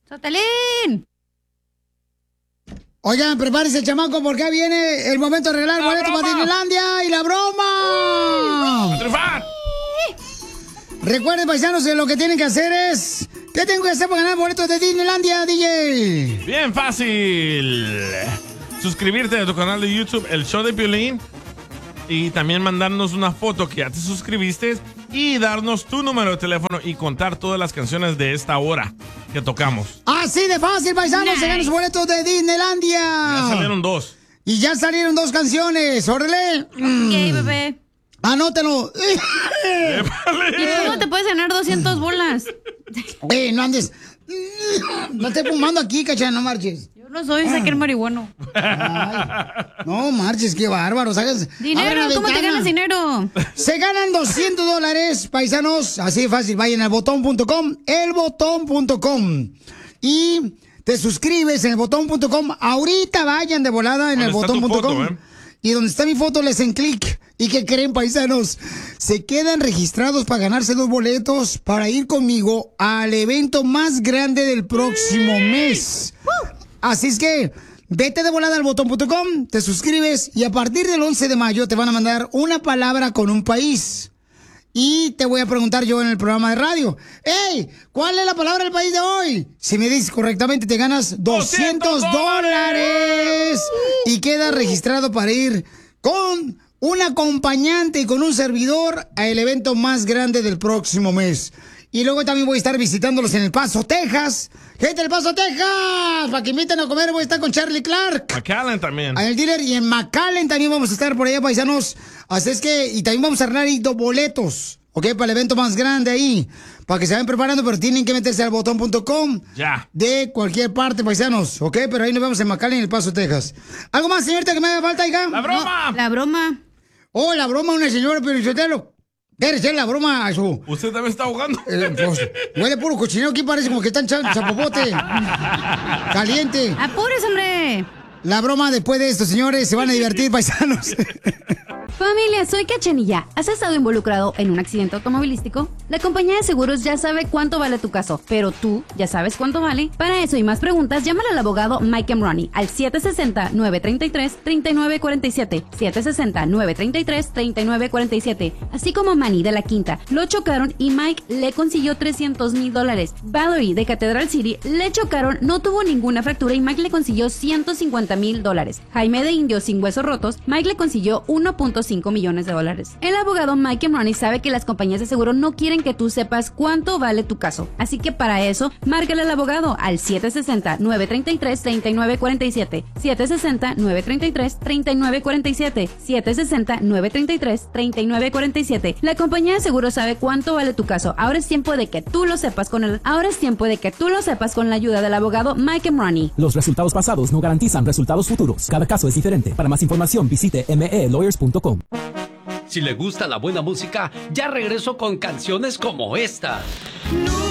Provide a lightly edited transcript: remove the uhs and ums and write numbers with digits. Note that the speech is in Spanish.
¡Sotelín! Oigan, prepárense, chamaco, porque viene el momento de regalar boletos para Disneylandia y la broma. ¡A triunfar! Recuerden, paisanos, que lo que tienen que hacer es... ¿Qué tengo que hacer para ganar boletos de Disneylandia, DJ? Bien fácil. Suscribirte a tu canal de YouTube, El Show de Piolín. Y también mandarnos una foto que ya te suscribiste. Y darnos tu número de teléfono y contar todas las canciones de esta hora que tocamos. Así de fácil, paisanos, se ganan los boletos de Disneylandia. Ya salieron 2. Y ya salieron 2 canciones, órale. Ok, bebé. Anótelo. ¿Y cómo te puedes ganar 200 bolas? No andes. No estés fumando aquí, cacha, no marches. Yo no soy saquer marihuano. Ay, no marches, qué bárbaro. Dinero, ¿cómo te ganas dinero? Se ganan $200, paisanos. Así de fácil, vayan al botón.com, elbotón.com. Y te suscribes en elbotón.com. Ahorita vayan de volada en elbotón.com. Y donde está mi foto, les den clic. ¿Y qué creen, paisanos? Se quedan registrados para ganarse 2 boletos para ir conmigo al evento más grande del próximo mes. Así es que vete de volada al botón.com, te suscribes y a partir del 11 de mayo te van a mandar una palabra con un país. Y te voy a preguntar yo en el programa de radio, ¡hey! ¿Cuál es la palabra del país de hoy? Si me dices correctamente, te ganas $200 y quedas registrado para ir con un acompañante y con un servidor al evento más grande del próximo mes. Y luego también voy a estar visitándolos en El Paso, Texas. ¡Gente del Paso, Texas! Para que inviten a comer, voy a estar con Charlie Clark. McAllen también. En el dealer y en McAllen también vamos a estar por allá, paisanos. Así es que, y también vamos a arreglar 2 boletos, ¿ok? Para el evento más grande ahí. Para que se vayan preparando, pero tienen que meterse al botón.com. Ya. De cualquier parte, paisanos, ¿ok? Pero ahí nos vemos en McAllen, en El Paso, Texas. ¿Algo más, señorita, que me haga falta, hija? ¡La broma! No, la broma. Oh, la broma, una señora, pero yo te lo... Debe ser la broma a su... ¿Usted también está ahogando? Pues, huele puro cochinero, aquí parece como que está echando chapopote. Caliente. ¡Apures, hombre! La broma después de esto, señores, se van a divertir, paisanos. Familia, soy Cachanilla. ¿Has estado involucrado en un accidente automovilístico? La compañía de seguros ya sabe cuánto vale tu caso, pero tú ya sabes cuánto vale. Para eso y más preguntas, llámale al abogado Mike Emroni al 760-933-3947. 760-933-3947. Así como Manny de La Quinta. Lo chocaron y Mike le consiguió $300,000. Valerie de Cathedral City le chocaron, no tuvo ninguna fractura y Mike le consiguió $150,000. Jaime de Indio sin huesos rotos, Mike le consiguió $1.5 millones. El abogado Mike Emroni sabe que las compañías de seguro no quieren que tú sepas cuánto vale tu caso. Así que para eso, márcale al abogado al 760-933-3947. 760-933-3947. 760-933-3947. La compañía de seguro sabe cuánto vale tu caso. Ahora es tiempo de que tú lo sepas con la ayuda del abogado Mike Emroni. Los resultados pasados no garantizan resultados futuros. Cada caso es diferente. Para más información, visite melawyers.com. Si le gusta la buena música, ya regreso con canciones como esta. No.